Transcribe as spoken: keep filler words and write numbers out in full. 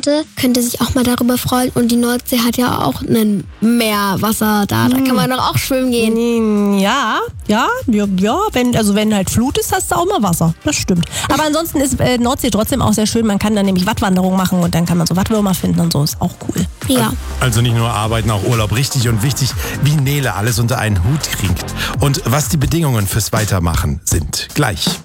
könnte, könnte sich auch mal darüber freuen. Und die Nordsee hat ja auch ein Meerwasser da. Da kann man doch auch schwimmen gehen. Ja, ja, ja, ja. Wenn, also wenn halt Flut ist, hast du auch mal Wasser. Das stimmt. Aber ansonsten ist äh, Nordsee trotzdem auch sehr schön. Man kann da nämlich Wattwanderung machen und dann kann man so Wattwürmer finden und so. Ist auch cool. Ja. Also nicht nur arbeiten, auch Urlaub. Richtig und wichtig, wie Nele alles unter einen Hut kriegt. Und was die Bedingungen fürs Weitermachen sind. Gleich.